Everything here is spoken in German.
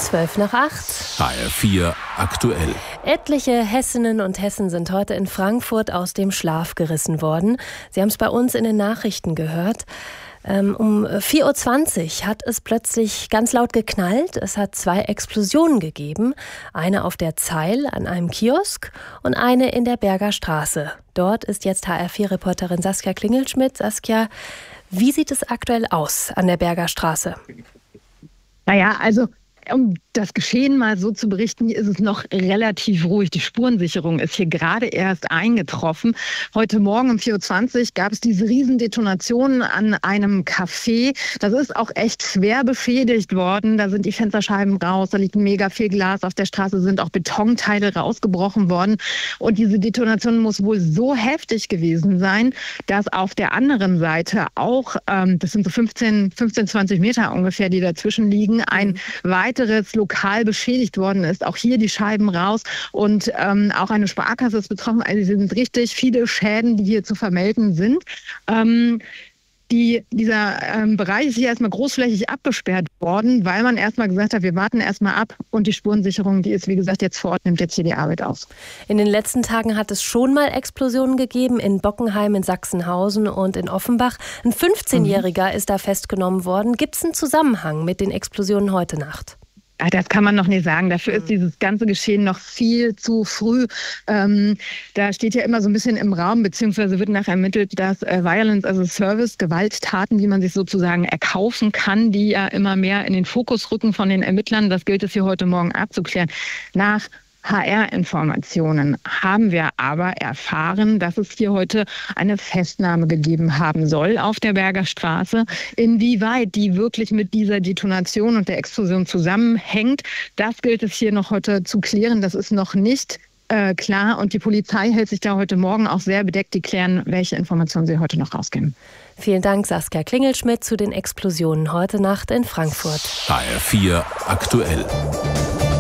7:12. HR4 aktuell. Etliche Hessinnen und Hessen sind heute in Frankfurt aus dem Schlaf gerissen worden. Sie haben es bei uns in den Nachrichten gehört. Um 4:20 Uhr hat es plötzlich ganz laut geknallt. Es hat 2 Explosionen gegeben. Eine auf der Zeil an einem Kiosk und eine in der Berger Straße. Dort ist jetzt HR4-Reporterin Saskia Klingelschmidt. Saskia, wie sieht es aktuell aus an der Berger Straße? Naja, also um das Geschehen mal so zu berichten, hier ist es noch relativ ruhig. Die Spurensicherung ist hier gerade erst eingetroffen. Heute Morgen um 4:20 Uhr gab es diese Riesendetonation an einem Café. Das ist auch echt schwer beschädigt worden. Da sind die Fensterscheiben raus, da liegt mega viel Glas auf der Straße, sind auch Betonteile rausgebrochen worden. Und diese Detonation muss wohl so heftig gewesen sein, dass auf der anderen Seite auch, das sind so 15, 20 Meter ungefähr, die dazwischen liegen, ein weiteres Lokal beschädigt worden ist. Auch hier die Scheiben raus und auch eine Sparkasse ist betroffen. Also es sind richtig viele Schäden, die hier zu vermelden sind. Dieser Bereich ist hier erstmal großflächig abgesperrt worden, weil man erstmal gesagt hat, wir warten erstmal ab und die Spurensicherung, die ist wie gesagt jetzt vor Ort, nimmt jetzt hier die Arbeit aus. In den letzten Tagen hat es schon mal Explosionen gegeben, in Bockenheim, in Sachsenhausen und in Offenbach. Ein 15-Jähriger ist da festgenommen worden. Gibt es einen Zusammenhang mit den Explosionen heute Nacht? Das kann man noch nicht sagen. Dafür ist dieses ganze Geschehen noch viel zu früh. Da steht ja immer so ein bisschen im Raum, beziehungsweise wird nachher ermittelt, dass Violence as a Service, Gewalttaten, die man sich sozusagen erkaufen kann, die ja immer mehr in den Fokus rücken von den Ermittlern. Das gilt es hier heute Morgen abzuklären. Nach HR-Informationen haben wir aber erfahren, dass es hier heute eine Festnahme gegeben haben soll auf der Berger Straße. Inwieweit die wirklich mit dieser Detonation und der Explosion zusammenhängt, das gilt es hier noch heute zu klären. Das ist noch nicht klar und die Polizei hält sich da heute Morgen auch sehr bedeckt. Die klären, welche Informationen sie heute noch rausgeben. Vielen Dank, Saskia Klingelschmidt, zu den Explosionen heute Nacht in Frankfurt. HR4 aktuell.